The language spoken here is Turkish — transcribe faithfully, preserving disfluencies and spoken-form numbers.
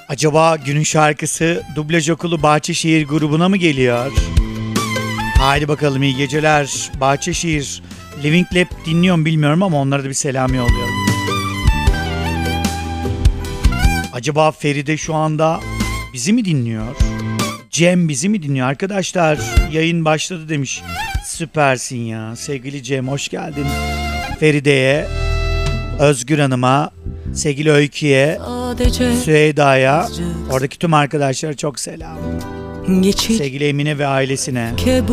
Acaba günün şarkısı Dublaj Okulu Bahçeşehir grubuna mı geliyor? Haydi bakalım, iyi geceler. Bahçeşehir Living Lab dinliyorum bilmiyorum ama onlara da bir selam yolluyorum. Acaba Feride şu anda bizi mi dinliyor? Cem bizi mi dinliyor? Arkadaşlar yayın başladı demiş. Süpersin ya. Sevgili Cem hoş geldin. Feride'ye, Özgür Hanım'a, sevgili Öykü'ye, Süheyda'ya, oradaki tüm arkadaşlara çok selam. Sevgili Emine ve ailesine.